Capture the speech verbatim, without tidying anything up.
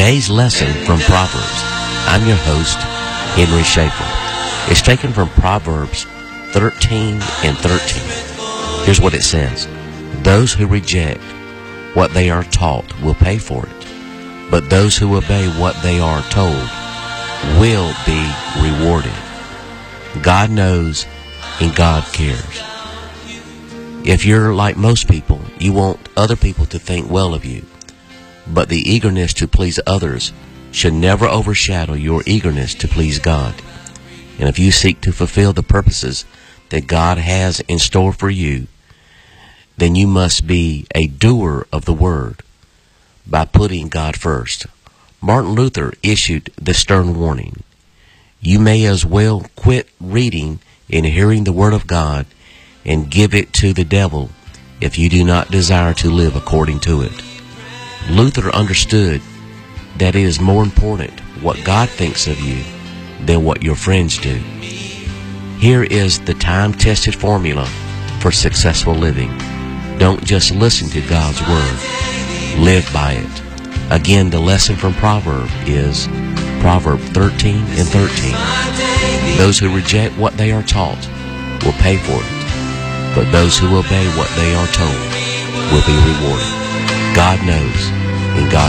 Today's lesson from Proverbs. I'm your host, Henry Schaefer. It's taken from Proverbs thirteen and thirteen. Here's what it says. Those who reject what they are taught will pay for it, but those who obey what they are told will be rewarded. God knows and God cares. If you're like most people, you want other people to think well of you, but the eagerness to please others should never overshadow your eagerness to please God. And if you seek to fulfill the purposes that God has in store for you, then you must be a doer of the word by putting God first. Martin Luther issued the stern warning. You may as well quit reading and hearing the word of God and give it to the devil if you do not desire to live according to it. Luther understood that it is more important what God thinks of you than what your friends do. Here is the time-tested formula for successful living. Don't just listen to God's word. Live by it. Again, the lesson from Proverb is Proverb thirteen and thirteen. Those who reject what they are taught will pay for it, but those who obey what they are told will be rewarded. God knows and God